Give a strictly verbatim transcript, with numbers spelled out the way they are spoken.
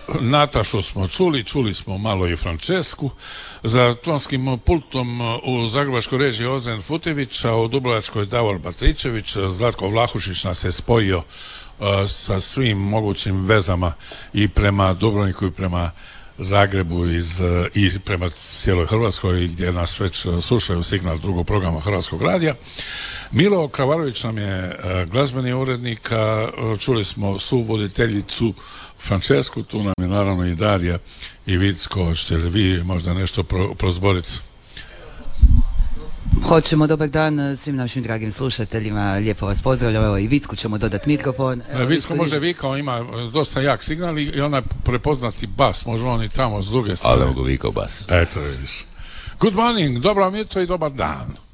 Natašu smo čuli, čuli smo malo i Francesku. Za tonskim pultom u zagrebačkoj režiji Ozren Futević, a u dubrovačkoj Davor Batričević. Zlatko Vlahušić nas je spojio uh, sa svim mogućim vezama i prema Dubrovniku i prema Zagrebu iz, i prema cijeloj Hrvatskoj gdje nas već slušaju signal drugog programa Hrvatskog radija. Milo Kravarović nam je glazbeni urednik, a čuli smo suvoditeljicu Francesku, tu nam je naravno i Darija i Vicko. Hoćete li vi možda nešto pro, prozboriti? Hoćemo, dobar dan svim našim dragim slušateljima, lijepo vas pozdravljam, evo i Vicku ćemo dodati mikrofon. Evo, Vicko može vikao, ima dosta jak signal i ona prepoznati bas, može on i tamo s druge strane. Ali mogu vikao bas. Eto vidiš. Good morning, dobro vam jutro i dobar dan.